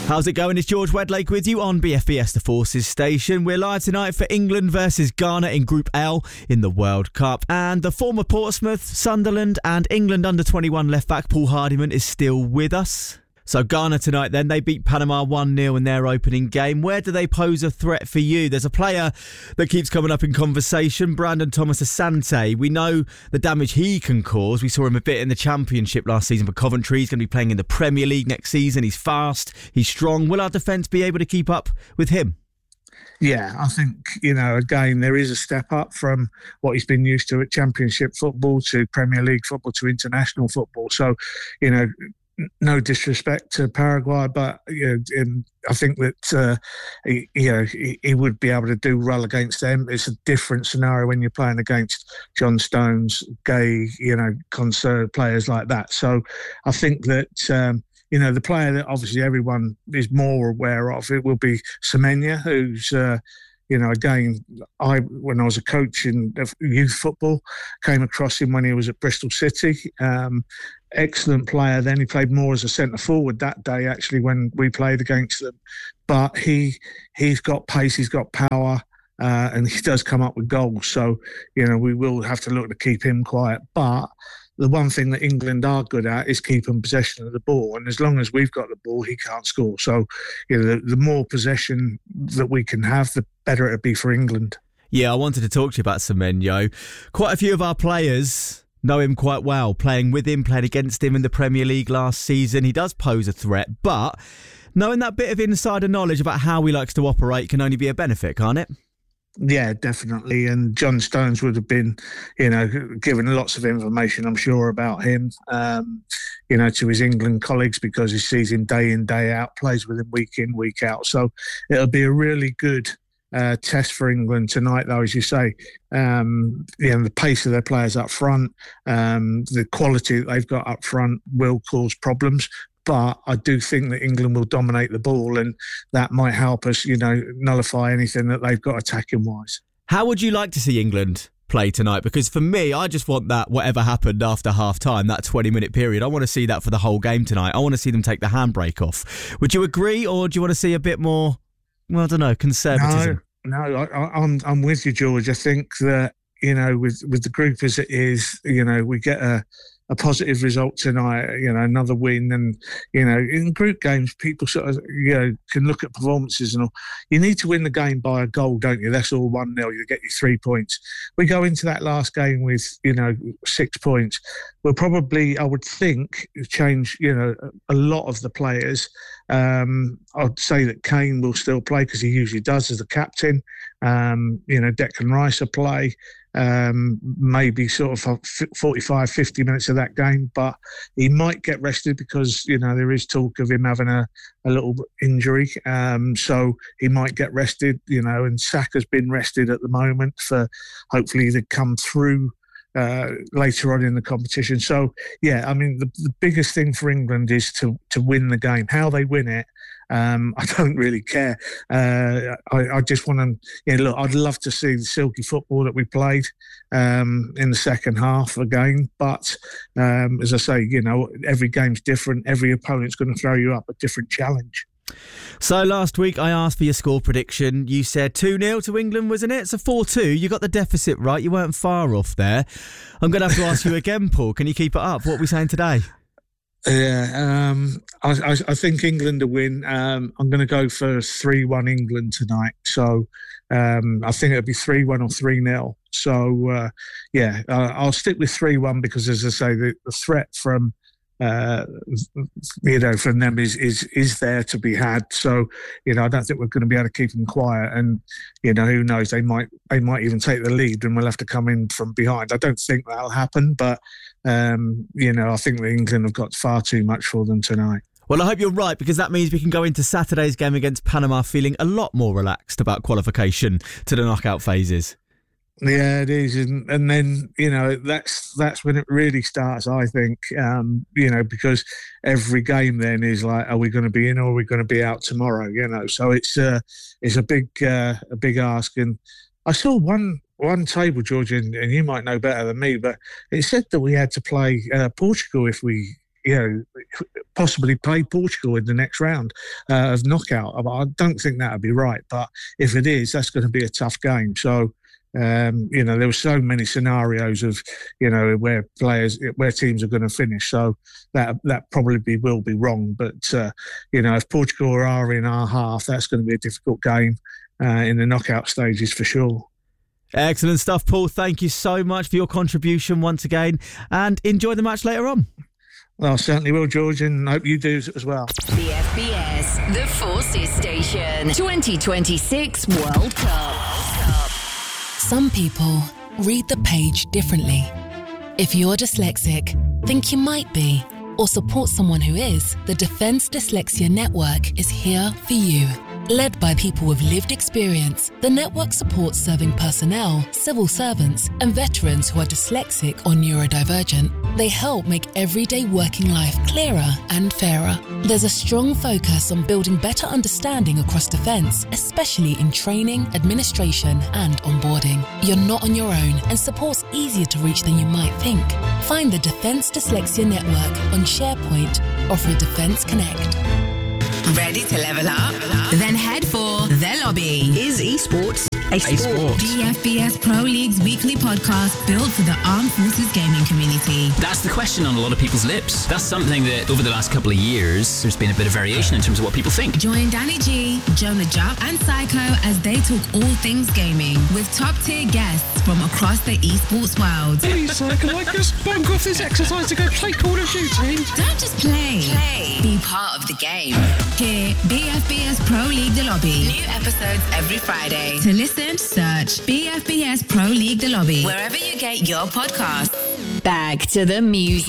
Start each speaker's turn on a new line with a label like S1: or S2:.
S1: How's it going? It's George Wedlake with you on BFBS The Forces station. We're live tonight for England versus Ghana in Group L in the World Cup. And the former Portsmouth, Sunderland and England under-21 left-back Paul Hardiman is still with us. So Ghana tonight then, they beat Panama 1-0 in their opening game. Where do they pose a threat for you? There's a player that keeps coming up in conversation, Brandon Thomas Asante. We know the damage he can cause. We saw him a bit in the Championship last season for Coventry. He's going to be playing in the Premier League next season. He's fast, he's strong. Will our defence be able to keep up with him?
S2: Yeah, I think, again, there is a step up from what he's been used to at Championship football to Premier League football to international football. So, no disrespect to Paraguay, but I think that he would be able to do well against them. It's a different scenario when you're playing against John Stones, Gay, Concert, players like that. So I think that the player that obviously everyone is more aware of, it will be Semenya, who's again, when I was a coach in youth football, came across him when he was at Bristol City. Excellent player. Then he played more as a centre forward that day, actually, when we played against them. But he's got pace, he's got power, and he does come up with goals. So, we will have to look to keep him quiet. But the one thing that England are good at is keeping possession of the ball. And as long as we've got the ball, he can't score. So, the more possession that we can have, the better it'll be for England.
S1: Yeah, I wanted to talk to you about Semenyo. Quite a few of our players know him quite well, playing with him, played against him in the Premier League last season. He does pose a threat, but knowing that bit of insider knowledge about how he likes to operate can only be a benefit, can't it?
S2: Yeah, definitely. And John Stones would have been, given lots of information, I'm sure, about him, to his England colleagues, because he sees him day in, day out, plays with him week in, week out. So it'll be a really good test for England tonight, though, as you say. The pace of their players up front, the quality that they've got up front will cause problems. But I do think that England will dominate the ball, and that might help us, nullify anything that they've got attacking-wise.
S1: How would you like to see England play tonight? Because for me, I just want that whatever happened after half-time, that 20-minute period, I want to see that for the whole game tonight. I want to see them take the handbrake off. Would you agree, or do you want to see a bit more, well, I don't know, conservatism?
S2: No, I'm with you, George. I think that, with the group as it is, we get a positive result tonight, another win. And, in group games, people sort of, can look at performances and all. You need to win the game by a goal, don't you? That's all 1-0. You get your 3 points. We go into that last game with, 6 points. We'll probably, I would think, change, a lot of the players. I'd say that Kane will still play because he usually does as the captain. Declan Rice will play. Maybe sort of 45, 50 minutes of that game, but he might get rested because, there is talk of him having a little injury. So he might get rested, and Saka's been rested at the moment for hopefully to come through later on in the competition. So, yeah, I mean, the biggest thing for England is to win the game. How they win it, I don't really care. I just want to, look, I'd love to see the silky football that we played in the second half again. But as I say, every game's different. Every opponent's going to throw you up a different challenge.
S1: So last week I asked for your score prediction. You said 2-0 to England, wasn't it? It's a 4-2. You got the deficit right. You weren't far off there. I'm going to have to ask you again, Paul. Can you keep it up? What are we saying today?
S2: Yeah, I think England will win. I'm going to go for 3-1 England tonight. So I think it'll be 3-1 or 3-0. So, I'll stick with 3-1 because, as I say, the threat from from them is there to be had. So, I don't think we're going to be able to keep them quiet. And, who knows, they might even take the lead and we'll have to come in from behind. I don't think that'll happen, but, I think that England have got far too much for them tonight.
S1: Well, I hope you're right, because that means we can go into Saturday's game against Panama feeling a lot more relaxed about qualification to the knockout phases.
S2: Yeah, it is, and then that's when it really starts. I think because every game then is like, are we going to be in or are we going to be out tomorrow? So it's a big ask. And I saw one table, George, and you might know better than me, but it said that we had to play Portugal if we possibly play Portugal in the next round of knockout. I don't think that would be right, but if it is, that's going to be a tough game. So, there were so many scenarios of, where teams are going to finish. So that probably will be wrong. But, if Portugal are in our half, that's going to be a difficult game in the knockout stages for sure.
S1: Excellent stuff, Paul. Thank you so much for your contribution once again, and enjoy the match later on.
S2: Well, I certainly will, George, and hope you do as well.
S3: The FBS, the Forces Station, 2026 World Cup.
S4: Some people read the page differently. If you're dyslexic, think you might be, or support someone who is, the Defence Dyslexia Network is here for you. Led by people with lived experience, the network supports serving personnel, civil servants, and veterans who are dyslexic or neurodivergent. They help make everyday working life clearer and fairer. There's a strong focus on building better understanding across defence, especially in training, administration, and onboarding. You're not on your own, and support's easier to reach than you might think. Find the Defence Dyslexia Network on SharePoint or through Defence Connect.
S5: Ready to level up? Then head for The Lobby.
S3: Is esports a sport?
S5: The FBS Pro League's weekly podcast built for the Armed Forces gaming community.
S6: That's the question on a lot of people's lips. That's something that over the last couple of years, there's been a bit of variation in terms of what people think.
S5: Join Danny G, Jonah Jupp, and Psycho as they talk all things gaming with top-tier guests from across the esports world.
S7: Please, Psycho, I just bunk off this exercise to go play Call of Duty.
S5: Don't just play. Be part of the game. Hear BFBS Pro League The Lobby. New episodes every Friday. To listen, search BFBS Pro League The Lobby wherever you get your podcasts.
S3: Back to the music.